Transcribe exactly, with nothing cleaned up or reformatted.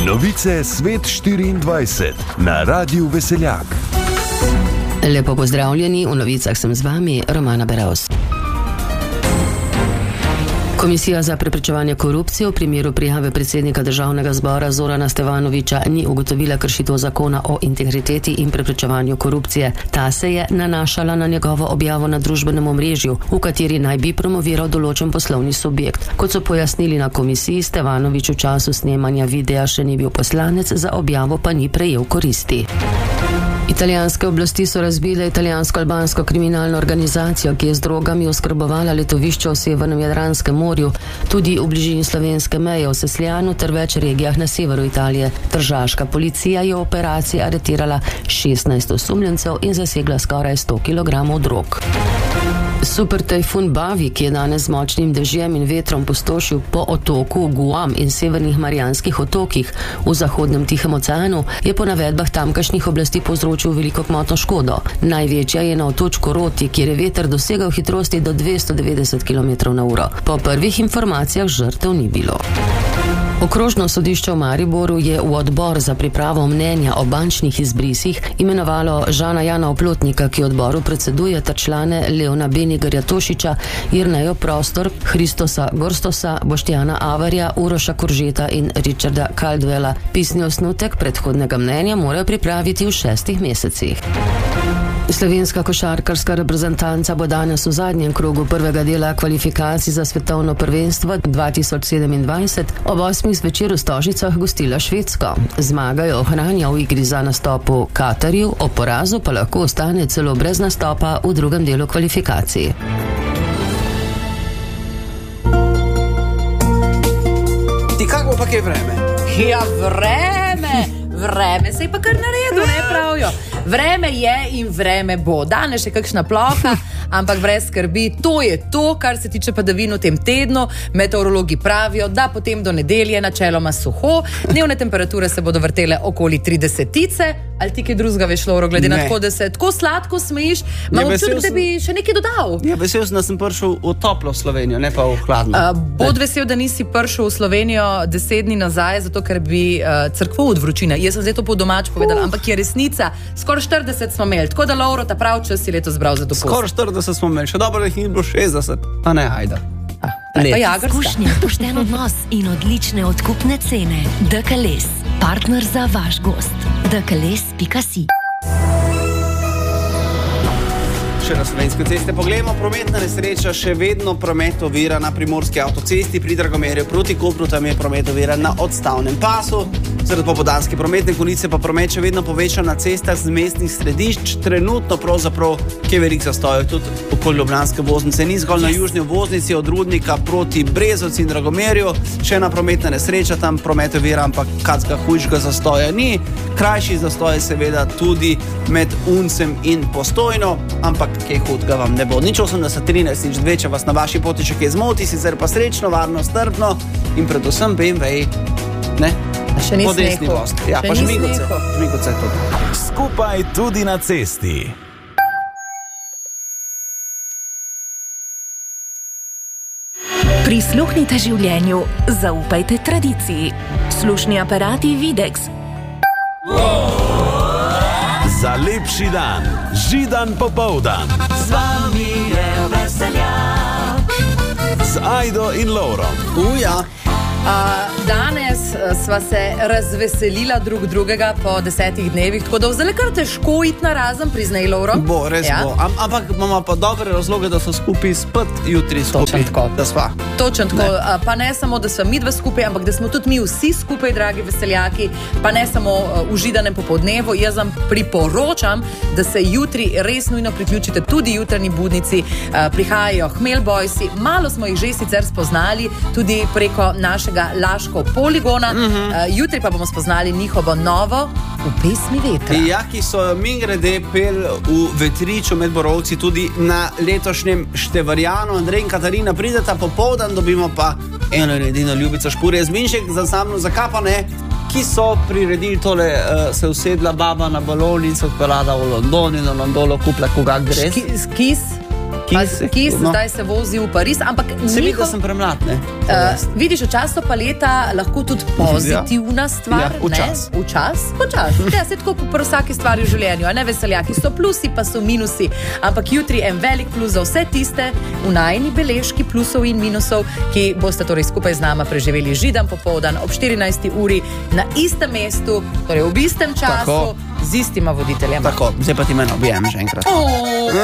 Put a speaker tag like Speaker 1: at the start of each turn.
Speaker 1: Novice Svet štiriindvajset na Radiu Veseljak.
Speaker 2: Lepo pozdravljeni, v novicah sem z vami, Romana Beravs. Komisija za preprečevanje korupcije v primeru prijave predsednika državnega zbora Zorana Stevanovića ni ugotovila kršitev zakona o integriteti in preprečevanju korupcije. Ta se je nanašala na njegovo objavo na družbenem omrežju, v kateri naj bi promoviral določen poslovni subjekt. Kot so pojasnili na komisiji, Stevanović v času snemanja videa še ni bil poslanec, za objavo pa ni prejel koristi. Italijanske oblasti so razbile italijansko-albansko kriminalno organizacijo, ki je z drogami oskrbovala letovišče v severnem Jadranskem morju, tudi v bližini slovenske meje v Sesljanu ter več regijah na severu Italije. Tržaška policija je v operaciji aretirala šestnajst osumljencev in zasegla skoraj sto kilogramov drog. Super tajfun Bavi, ki je danes z močnim dežjem in vetrom pustošil po otoku Guam in severnih Marijanskih otokih v zahodnem Tihem oceanu, je po navedbah tamkajšnjih oblasti povzročil veliko gmotno škodo. Največja je na otočku Roti, kjer je veter dosegal hitrosti do dvesto devetdeset kilometrov na uro. Po prvih informacijah žrtev ni bilo. Okrožno sodišče v Mariboru je v odbor za pripravo mnenja o bančnih izbrisih imenovalo Žana Jana Oplotnika, ki odboru predseduje, ter člane Leona Benigarja Tošiča, Jernejo Prostor, Hristosa Gorstosa, Boštjana Avarja, Uroša Koržeta in Richarda Caldwella. Pisni osnutek predhodnega mnenja morajo pripraviti v šestih mesecih. Slovenska košarkarska reprezentanca bo danes v zadnjem krogu prvega dela kvalifikacij za svetovno prvenstvo dva tisoč sedemindvajset ob osmih zvečer v Stožicah gostila Švedsko. Zmaga jo ohranja v igri za nastop v Katarju, o porazu pa lahko ostane celo brez nastopa v drugem delu kvalifikacij.
Speaker 3: Ti kako pa kaj vreme?
Speaker 4: Ja, vreme! Vreme se je pa kar naredil, ne pravijo. Vreme je in vreme bo. Danes še kakšna ploha, ampak brez skrbi. To je to, kar se tiče padavin v tem tednu. Meteorologi pravijo, da potem do nedelje načeloma suho. Dnevne temperature se bodo vrtele okoli tridesetice. Ali ti kaj drugega veš, Lovro, glede na tako, da se tako sladko smejiš, imam občutek, da bi še nekaj dodal.
Speaker 3: Ja, vesel sem, da sem prišel v toplo Slovenijo, ne pa v hladno.
Speaker 4: Uh, bod vesel, da nisi prišel v Slovenijo deset dni nazaj, zato ker bi uh, crkval od vročine. Jaz sem zdaj to po domač povedala, uh. ampak je resnica. Skoraj štirideset smo imeli, tako da, Lovro, ta prav čas si letos zbral za dopust.
Speaker 3: Skoraj štirideset smo imeli, še dobro, da jih ni bilo šestdeset. Pa ne, ajde.
Speaker 5: Izkušnje, pošten odnos in odlične odkupne cene. D K L E S, partner za vaš gost. D K L E S pika si.
Speaker 3: Še na slovenske ceste pogledamo, prometna nesreča še vedno promet ovira na primorski avtocesti pri Dragomerju proti Kopru, tam je promet ovira na odstavnem pasu. Zaradi popoldanske prometne konice pa promet še vedno poveča na cestah z mestnih središč. Trenutno pravzaprav kje velik zastojev tudi okoli ljubljanske voznice, ni zgolj na južni voznici od Rudnika proti Brezovici in Dragomerju. Še ena prometna nesreča, tam promet ovira, ampak kacga hujšega zastoja ni. Krajši zastoj je seveda tudi med Uncem in Postojno, ampak kaj hudega vam ne bo. Nič osemdeset trinajst nič dve, če vas na vaši poti še kaj zmoti, sicer pa srečno, varno, strpno in predvsem B M W, ne?
Speaker 4: Še ni sneho.
Speaker 3: Ja, pa žmigoce. Žmigoce tudi.
Speaker 1: Skupaj tudi na cesti.
Speaker 5: Prisluhnite življenju, zaupajte tradiciji. Slušni aparati Videx.
Speaker 1: Za lepši dan, Židan popoldan.
Speaker 6: Z vami je Veseljak.
Speaker 1: Z Ajdo in Lovrom.
Speaker 3: Uja.
Speaker 4: Uh, danes uh, sva se razveselila drug drugega po desetih dnevih, tako da vzale kar težko iti na razen, priznaj, Lovro.
Speaker 3: Bo, res ja? bo. Am, ampak imamo pa dobre razloge, da so skupaj spet jutri skupaj.
Speaker 4: Točen tako.
Speaker 3: Da sva.
Speaker 4: Točen tako. Uh, pa ne samo, da sva mi dva skupaj, ampak da smo tudi mi vsi skupaj, dragi veseljaki, pa ne samo uh, v Židanem popoldnevu. Jaz vam priporočam, da se jutri res nujno priključite tudi jutranji budnici. Uh, prihajajo Hmel Boysi, malo smo jih že sicer spoznali, tudi preko našega Laško poligona. Mm-hmm. Uh, jutri pa bomo spoznali njihovo novo V pesmi vetra.
Speaker 3: Ja, ki so mingrede pel v Vetriču med Borovci tudi na letošnjem Števarjanu. Andrej in Katarina prideta popoldan, dobimo pa eno in edino Ljubica Špurje Zminšek za samno zakapane, ki so priredili tole, uh, se usedla baba na balon in se odpeljala v London in na Londonu kupla koga gres.
Speaker 4: Kis?
Speaker 3: Kis,
Speaker 4: Kis
Speaker 3: no.
Speaker 4: zdaj se vozi v Pariz, ampak
Speaker 3: Se mi,
Speaker 4: njihov-
Speaker 3: da sem premlad, ne?
Speaker 4: Uh, vidiš, včasih pa leta lahko tudi pozitivna stvar.
Speaker 3: Ja, včas.
Speaker 4: Ne? Včas, včas. Ja, se tako kot pri vsaki stvari v življenju, a ne veseljaki. So plusi, pa so minusi. Ampak jutri en velik plus za vse tiste v najni beležki plusov in minusov, ki boste torej skupaj z nama preživeli židan popoldan ob štirinajsti uri na istem mestu, torej v istem času,
Speaker 3: Tako.
Speaker 4: z istima voditeljema.
Speaker 3: Tako, zdaj pa ti mene objem že enkrat.
Speaker 4: Oh.